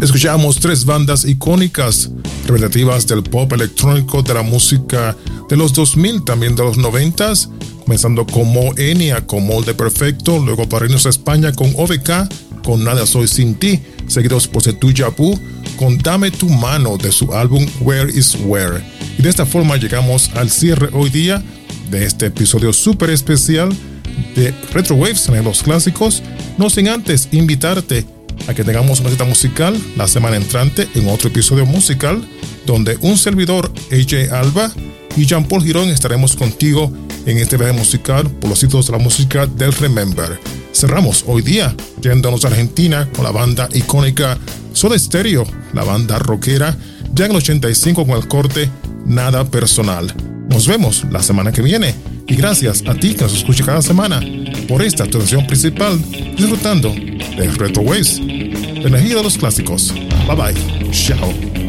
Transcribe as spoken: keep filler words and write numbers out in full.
escuchamos tres bandas icónicas, representativas del pop electrónico, de la música de los dos mil, también de los noventa, comenzando con Mo Enya con Molde Perfecto, luego para irnos a España con O V K, con Nada Soy Sin Ti, seguidos por Setu Yabu, con Dame Tu Mano de su álbum Where Is Where. Y de esta forma llegamos al cierre hoy día de este episodio súper especial de Retro Waves en los clásicos, no sin antes invitarte a que tengamos una cita musical la semana entrante en otro episodio musical donde un servidor, A J Alba, y Jean Paul Girón estaremos contigo en este viaje musical por los sitios de la música del Remember. Cerramos hoy día yéndonos a Argentina con la banda icónica Soda Stereo, la banda rockera, ya en el ochenta y cinco con el corte Nada Personal. Nos vemos la semana que viene y gracias a ti que nos escucha cada semana por esta actuación principal, disfrutando de Retro Waves, la energía de los clásicos. Bye bye, chao.